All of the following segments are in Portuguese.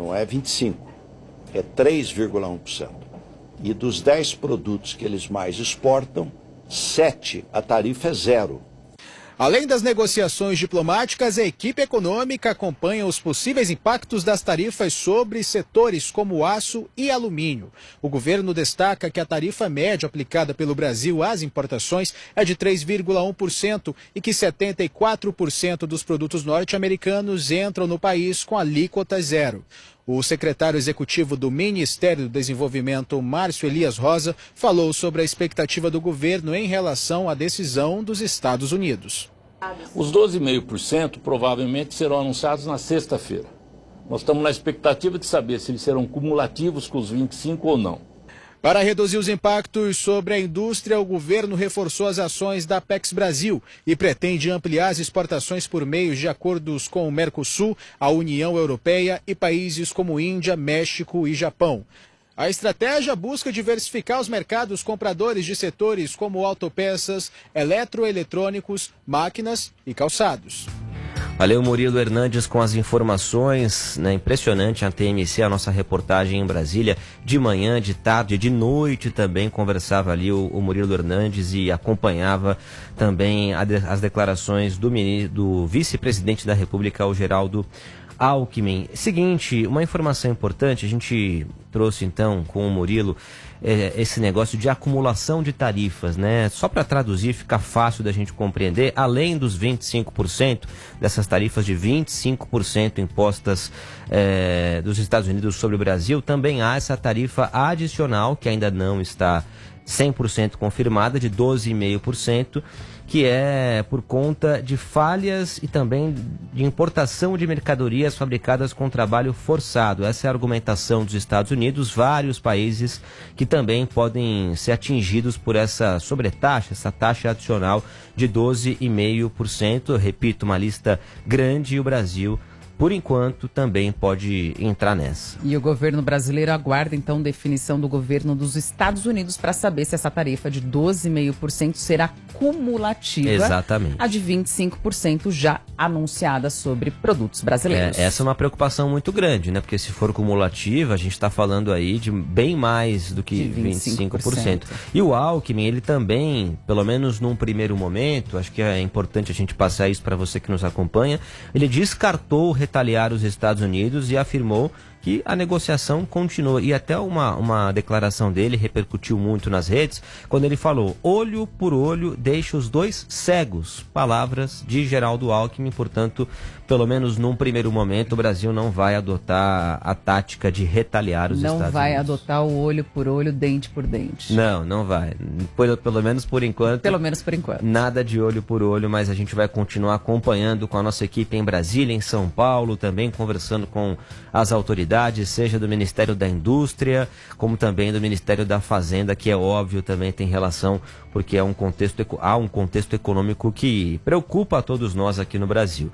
não é 25%, é 3,1%. E dos 10 produtos que eles mais exportam, 7 a tarifa é zero. Além das negociações diplomáticas, a equipe econômica acompanha os possíveis impactos das tarifas sobre setores como aço e alumínio. O governo destaca que a tarifa média aplicada pelo Brasil às importações é de 3,1% e que 74% dos produtos norte-americanos entram no país com alíquota zero. O secretário executivo do Ministério do Desenvolvimento, Márcio Elias Rosa, falou sobre a expectativa do governo em relação à decisão dos Estados Unidos. Os 12,5% provavelmente serão anunciados na sexta-feira. Nós estamos na expectativa de saber se eles serão cumulativos com os 25% ou não. Para reduzir os impactos sobre a indústria, o governo reforçou as ações da Apex Brasil e pretende ampliar as exportações por meio de acordos com o Mercosul, a União Europeia e países como Índia, México e Japão. A estratégia busca diversificar os mercados compradores de setores como autopeças, eletroeletrônicos, máquinas e calçados. Valeu, Murilo Hernandes, com as informações, né? Impressionante a TMC, a nossa reportagem em Brasília, de manhã, de tarde, de noite também, conversava ali o Murilo Hernandes e acompanhava também as declarações do vice-presidente da República, o Geraldo Alckmin. Seguinte, uma informação importante, a gente trouxe então com o Murilo esse negócio de acumulação de tarifas, né? Só para traduzir, fica fácil da gente compreender, além dos 25%, dessas tarifas de 25% impostas dos Estados Unidos sobre o Brasil, também há essa tarifa adicional, que ainda não está 100% confirmada, de 12,5%, que é por conta de falhas e também de importação de mercadorias fabricadas com trabalho forçado. Essa é a argumentação dos Estados Unidos, vários países que também podem ser atingidos por essa sobretaxa, essa taxa adicional de 12,5%. Repito, uma lista grande, e o Brasil, por enquanto, também pode entrar nessa. E o governo brasileiro aguarda, então, definição do governo dos Estados Unidos para saber se essa tarifa de 12,5% será cumulativa. Exatamente. A de 25% já anunciada sobre produtos brasileiros. Essa é uma preocupação muito grande, né? Porque se for cumulativa, a gente está falando aí de bem mais do que 25%. E o Alckmin, ele também, pelo menos num primeiro momento, acho que é importante a gente passar isso para você que nos acompanha, ele descartou retaliar os Estados Unidos e afirmou que a negociação continua. E até uma declaração dele repercutiu muito nas redes, quando ele falou: olho por olho, deixa os dois cegos. Palavras de Geraldo Alckmin. Portanto, pelo menos num primeiro momento, o Brasil não vai adotar a tática de retaliar os Estados Unidos. Não vai adotar o olho por olho, dente por dente. Não vai. Pelo menos por enquanto. Pelo menos por enquanto. Nada de olho por olho, mas a gente vai continuar acompanhando com a nossa equipe em Brasília, em São Paulo, também conversando com as autoridades, seja do Ministério da Indústria, como também do Ministério da Fazenda, que é óbvio também tem relação, porque há um contexto econômico que preocupa a todos nós aqui no Brasil.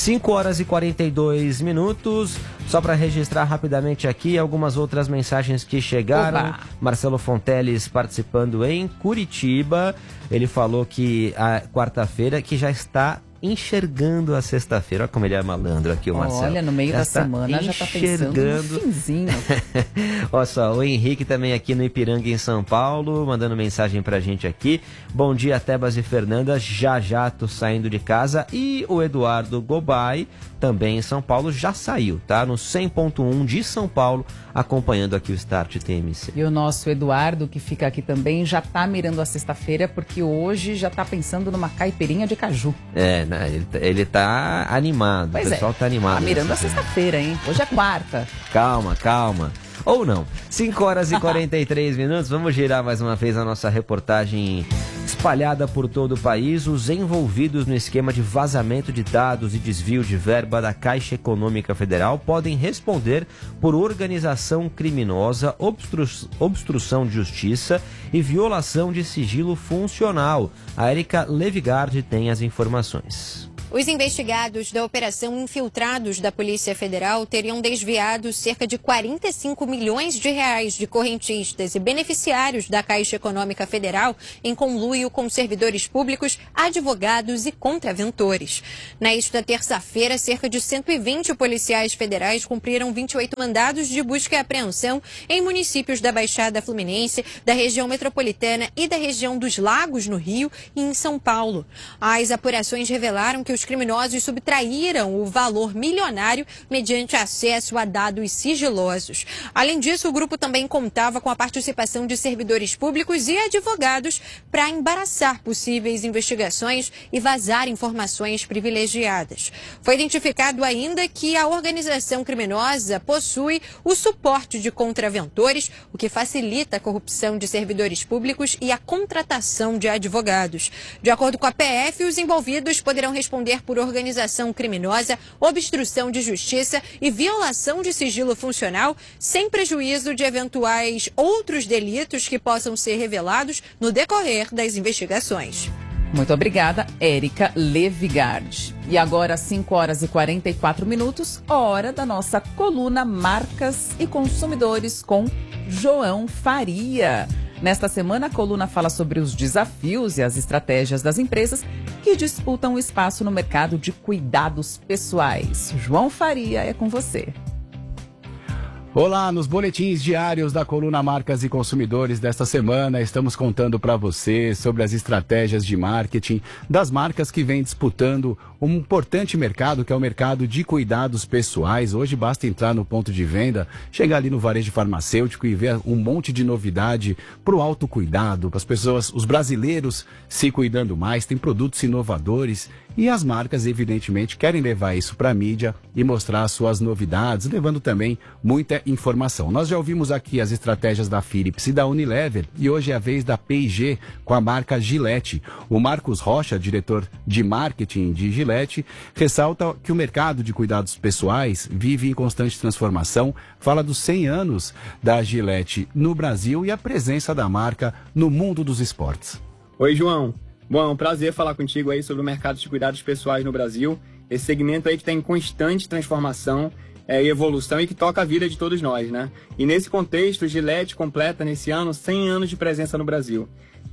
5h42, só para registrar rapidamente aqui algumas outras mensagens que chegaram. Oba! Marcelo Fonteles participando em Curitiba, ele falou que a quarta-feira que já está enxergando a sexta-feira. Olha como ele é malandro aqui, o Marcelo. Olha, no meio da semana já está pensando no finzinho. Olha só, o Henrique também aqui no Ipiranga, em São Paulo, mandando mensagem pra gente aqui. Bom dia, Tebas e Fernanda, já tô saindo de casa. E o Eduardo Gobay, também em São Paulo, já saiu, tá? No 100.1 de São Paulo, acompanhando aqui o Start TMC. E o nosso Eduardo, que fica aqui também, já tá mirando a sexta-feira, porque hoje já tá pensando numa caipirinha de caju. Ele tá animado, pois o pessoal tá animado. Tá mirando a sexta-feira, hein? Hoje é quarta. Calma. Ou não. 5h43, vamos girar mais uma vez a nossa reportagem espalhada por todo o país. Os envolvidos no esquema de vazamento de dados e desvio de verba da Caixa Econômica Federal podem responder por organização criminosa, obstrução de justiça e violação de sigilo funcional. A Érica Levigard tem as informações. Os investigados da Operação Infiltrados da Polícia Federal teriam desviado cerca de 45 milhões de reais de correntistas e beneficiários da Caixa Econômica Federal em conluio com servidores públicos, advogados e contraventores. Nesta terça-feira, cerca de 120 policiais federais cumpriram 28 mandados de busca e apreensão em municípios da Baixada Fluminense, da região metropolitana e da região dos Lagos, no Rio, e em São Paulo. As apurações revelaram que os criminosos subtraíram o valor milionário mediante acesso a dados sigilosos. Além disso, o grupo também contava com a participação de servidores públicos e advogados para embaraçar possíveis investigações e vazar informações privilegiadas. Foi identificado ainda que a organização criminosa possui o suporte de contraventores, o que facilita a corrupção de servidores públicos e a contratação de advogados. De acordo com a PF, os envolvidos poderão responder por organização criminosa, obstrução de justiça e violação de sigilo funcional, sem prejuízo de eventuais outros delitos que possam ser revelados no decorrer das investigações. Muito obrigada, Érica Levigard. E agora, 5h44, hora da nossa coluna Marcas e Consumidores com João Faria. Nesta semana, a coluna fala sobre os desafios e as estratégias das empresas que disputam o espaço no mercado de cuidados pessoais. João Faria, é com você. Olá, nos boletins diários da coluna Marcas e Consumidores desta semana, estamos contando para você sobre as estratégias de marketing das marcas que vêm disputando um importante mercado, que é o mercado de cuidados pessoais. Hoje basta entrar no ponto de venda, chegar ali no varejo farmacêutico e ver um monte de novidade para o autocuidado, para as pessoas, os brasileiros se cuidando mais, tem produtos inovadores e as marcas, evidentemente, querem levar isso para a mídia e mostrar suas novidades, levando também muita informação. Nós já ouvimos aqui as estratégias da Philips e da Unilever e hoje é a vez da P&G com a marca Gillette. O Marcos Rocha, diretor de marketing de Gillette, ressalta que o mercado de cuidados pessoais vive em constante transformação, fala dos 100 anos da Gillette no Brasil e a presença da marca no mundo dos esportes. Oi, João. Bom, é um prazer falar contigo aí sobre o mercado de cuidados pessoais no Brasil. Esse segmento aí que está em constante transformação e evolução e que toca a vida de todos nós, né? E nesse contexto, o Gillette completa nesse ano 100 anos de presença no Brasil.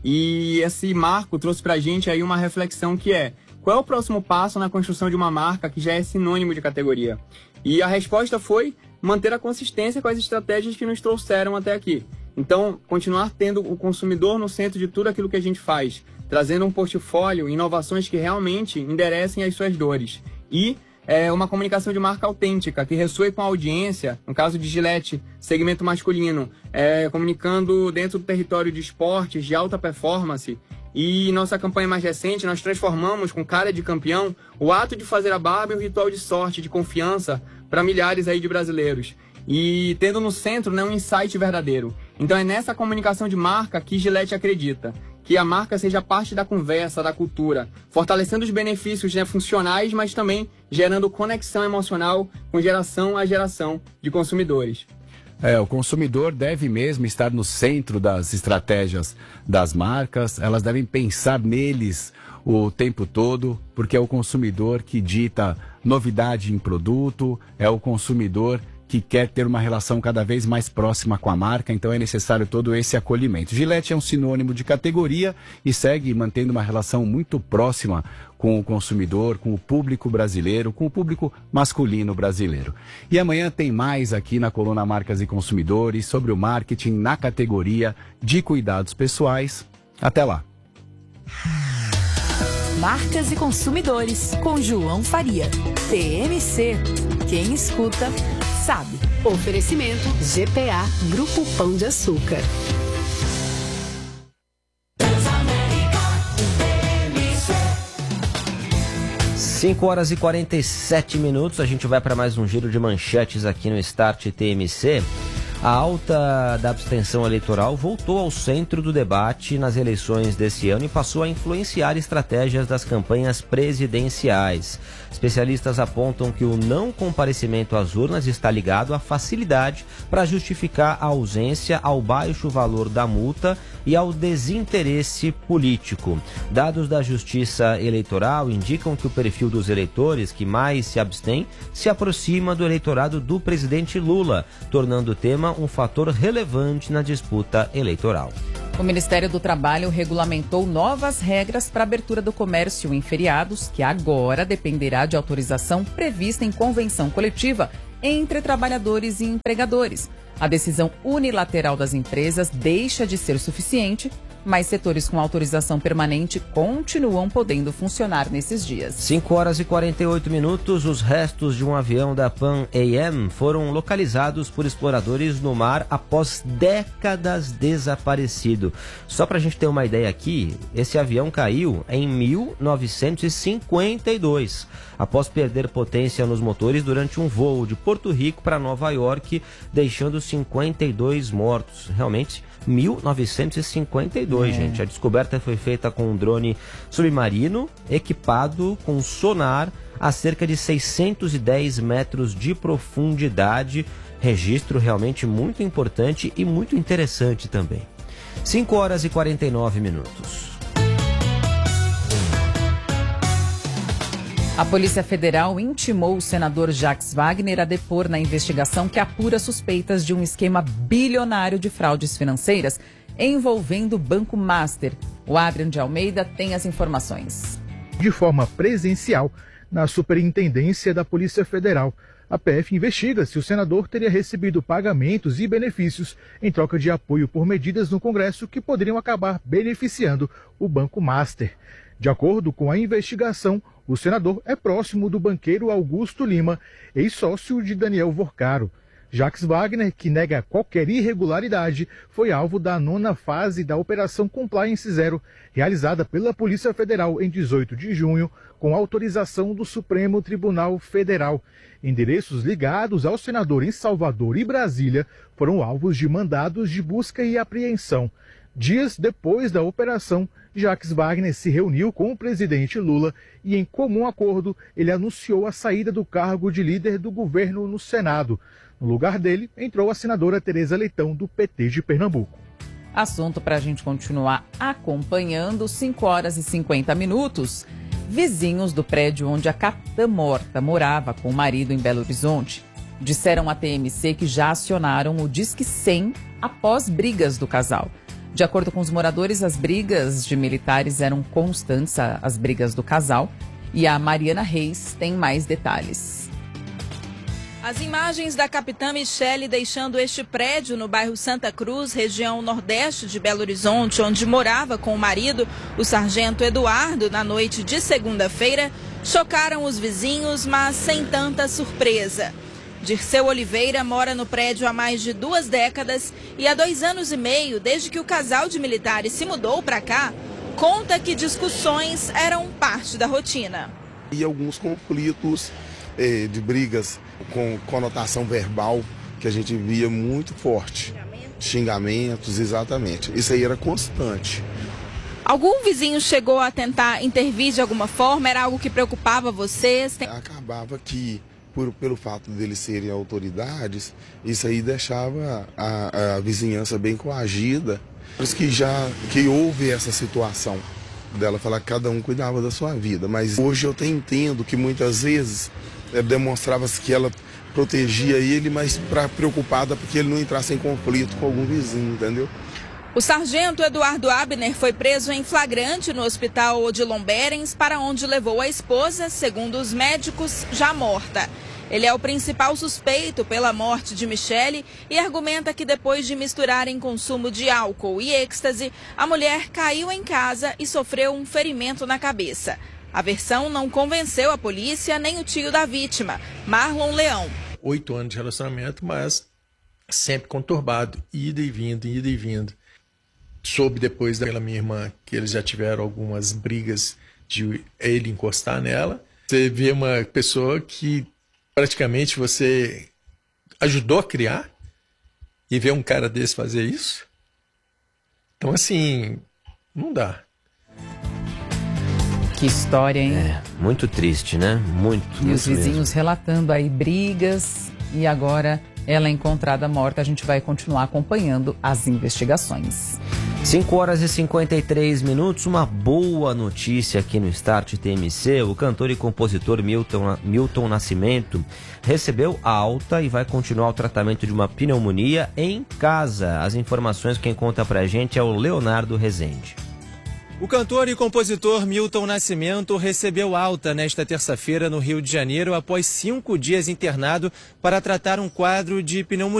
E esse marco trouxe pra gente aí uma reflexão que é: qual é o próximo passo na construção de uma marca que já é sinônimo de categoria? E a resposta foi manter a consistência com as estratégias que nos trouxeram até aqui. Então, continuar tendo o consumidor no centro de tudo aquilo que a gente faz, trazendo um portfólio, inovações que realmente enderecem as suas dores. E uma comunicação de marca autêntica, que ressoe com a audiência, no caso de Gillette, segmento masculino, comunicando dentro do território de esportes de alta performance. E nossa campanha mais recente, nós transformamos com cara de campeão o ato de fazer a barba em um ritual de sorte, de confiança para milhares aí de brasileiros. E tendo no centro, né, um insight verdadeiro. Então é nessa comunicação de marca que Gillette acredita, que a marca seja parte da conversa, da cultura, fortalecendo os benefícios, né, funcionais, mas também gerando conexão emocional com geração a geração de consumidores. O consumidor deve mesmo estar no centro das estratégias das marcas, elas devem pensar neles o tempo todo, porque é o consumidor que dita novidade em produto, é o consumidor que quer ter uma relação cada vez mais próxima com a marca, então é necessário todo esse acolhimento. Gillette é um sinônimo de categoria e segue mantendo uma relação muito próxima com o consumidor, com o público brasileiro, com o público masculino brasileiro. E amanhã tem mais aqui na coluna Marcas e Consumidores sobre o marketing na categoria de cuidados pessoais. Até lá! Marcas e Consumidores, com João Faria. TMC. Quem escuta, sabe. Oferecimento GPA, Grupo Pão de Açúcar. 5h47, a gente vai para mais um giro de manchetes aqui no Start TMC. A alta da abstenção eleitoral voltou ao centro do debate nas eleições desse ano e passou a influenciar estratégias das campanhas presidenciais. Especialistas apontam que o não comparecimento às urnas está ligado à facilidade para justificar a ausência, ao baixo valor da multa e ao desinteresse político. Dados da Justiça Eleitoral indicam que o perfil dos eleitores que mais se abstêm se aproxima do eleitorado do presidente Lula, tornando o tema um fator relevante na disputa eleitoral. O Ministério do Trabalho regulamentou novas regras para a abertura do comércio em feriados, que agora dependerá de autorização prevista em convenção coletiva entre trabalhadores e empregadores. A decisão unilateral das empresas deixa de ser suficiente, mas setores com autorização permanente continuam podendo funcionar nesses dias. 5 horas e 48 minutos, os restos de um avião da Pan Am foram localizados por exploradores no mar após décadas desaparecido. Só para a gente ter uma ideia aqui, esse avião caiu em 1952, após perder potência nos motores durante um voo de Porto Rico para Nova York, deixando 52 mortos. Realmente, 1952, gente. A descoberta foi feita com um drone submarino equipado com sonar a cerca de 610 metros de profundidade. Registro realmente muito importante e muito interessante também. 5 horas e 49 minutos. A Polícia Federal intimou o senador Jacques Wagner a depor na investigação que apura suspeitas de um esquema bilionário de fraudes financeiras envolvendo o Banco Master. O Adrian de Almeida tem as informações. De forma presencial, na Superintendência da Polícia Federal, a PF investiga se o senador teria recebido pagamentos e benefícios em troca de apoio por medidas no Congresso que poderiam acabar beneficiando o Banco Master. De acordo com a investigação, o senador é próximo do banqueiro Augusto Lima, ex-sócio de Daniel Vorcaro. Jacques Wagner, que nega qualquer irregularidade, foi alvo da 9ª fase da Operação Compliance Zero, realizada pela Polícia Federal em 18 de junho, com autorização do Supremo Tribunal Federal. Endereços ligados ao senador em Salvador e Brasília foram alvos de mandados de busca e apreensão. Dias depois da operação, Jacques Wagner se reuniu com o presidente Lula e, em comum acordo, ele anunciou a saída do cargo de líder do governo no Senado. No lugar dele, entrou a senadora Tereza Leitão, do PT de Pernambuco. Assunto para a gente continuar acompanhando, 5 horas e 50 minutos. Vizinhos do prédio onde a capitã morta morava com o marido em Belo Horizonte disseram à TMC que já acionaram o Disque 100 após brigas do casal. De acordo com os moradores, as brigas de militares eram constantes, as brigas do casal. E a Mariana Reis tem mais detalhes. As imagens da capitã Michele deixando este prédio no bairro Santa Cruz, região nordeste de Belo Horizonte, onde morava com o marido, o sargento Eduardo, na noite de segunda-feira, chocaram os vizinhos, mas sem tanta surpresa. Dirceu Oliveira mora no prédio há mais de 2 décadas e há 2 anos e meio, desde que o casal de militares se mudou para cá, conta que discussões eram parte da rotina. E alguns conflitos de brigas com conotação verbal que a gente via muito forte. Xingamentos, exatamente. Isso aí era constante. Algum vizinho chegou a tentar intervir de alguma forma? Era algo que preocupava vocês? Acabava que, pelo fato deles serem autoridades, isso aí deixava a vizinhança bem coagida. Por isso que houve essa situação dela falar que cada um cuidava da sua vida. Mas hoje eu até entendo que muitas vezes demonstrava-se que ela protegia ele, mas preocupada porque ele não entrasse em conflito com algum vizinho, entendeu? O sargento Eduardo Abner foi preso em flagrante no hospital Odilon Berens, para onde levou a esposa, segundo os médicos, já morta. Ele é o principal suspeito pela morte de Michele e argumenta que depois de misturarem consumo de álcool e êxtase, a mulher caiu em casa e sofreu um ferimento na cabeça. A versão não convenceu a polícia nem o tio da vítima, Marlon Leão. 8 anos de relacionamento, mas sempre conturbado, ida e vindo. Soube depois daquela minha irmã que eles já tiveram algumas brigas de ele encostar nela. Você vê uma pessoa que praticamente você ajudou a criar e ver um cara desse fazer isso? Então, assim, não dá. Que história, hein? Muito triste, né? Muito. E os vizinhos mesmo. relatando aí brigas e agora ela é encontrada morta. A gente vai continuar acompanhando as investigações. 5h53, uma boa notícia aqui no Start TMC. O cantor e compositor Milton Nascimento recebeu alta e vai continuar o tratamento de uma pneumonia em casa. As informações quem conta pra gente é o Leonardo Rezende. O cantor e compositor Milton Nascimento recebeu alta nesta terça-feira no Rio de Janeiro após 5 dias internado para tratar um quadro de pneumonia.